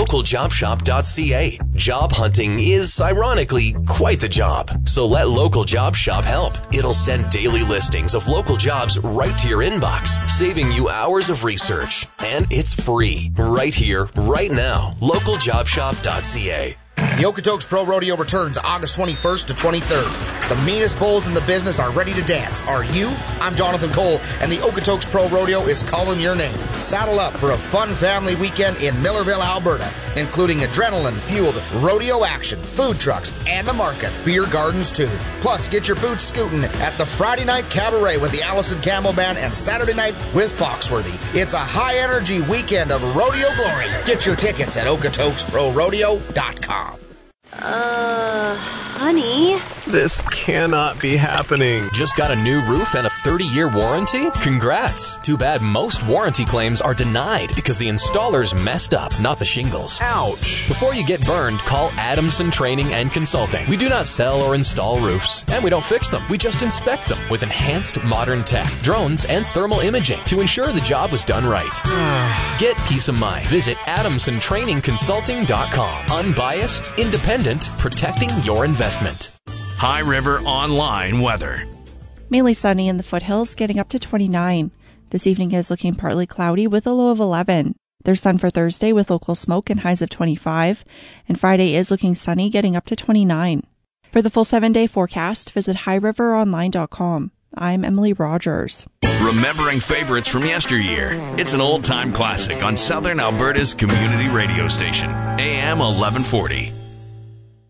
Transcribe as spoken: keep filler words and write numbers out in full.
local job shop dot c a. Job hunting is, ironically, quite the job. So let Local Job Shop help. It'll send daily listings of local jobs right to your inbox, saving you hours of research. And it's free. Right here, right now. local job shop dot c a. The Okotoks Pro Rodeo returns August twenty-first to twenty-third. The meanest bulls in the business are ready to dance. Are you? I'm Jonathan Cole, and the Okotoks Pro Rodeo is calling your name. Saddle up for a fun family weekend in Millerville, Alberta, including adrenaline-fueled rodeo action, food trucks, and a market. Beer gardens, too. Plus, get your boots scooting at the Friday Night Cabaret with the Allison Campbell Band and Saturday night with Foxworthy. It's a high-energy weekend of rodeo glory. Get your tickets at okotoks pro rodeo dot com. Uh, honey? This cannot be happening. Just got a new roof and a thirty-year warranty? Congrats. Too bad most warranty claims are denied because the installers messed up, not the shingles. Ouch. Before you get burned, call Adamson Training and Consulting. We do not sell or install roofs, and we don't fix them. We just inspect them with enhanced modern tech, drones, and thermal imaging to ensure the job was done right. Get peace of mind. Visit adamson training consulting dot com. Unbiased, independent, protecting your investment. High River Online weather. Mainly sunny in the foothills, getting up to twenty-nine. This evening is looking partly cloudy with a low of eleven. There's sun for Thursday with local smoke and highs of twenty-five. And Friday is looking sunny, getting up to twenty-nine. For the full seven-day forecast, visit high river online dot com. I'm Emily Rogers. Remembering favorites from yesteryear. It's an old-time classic on Southern Alberta's community radio station, A M eleven forty.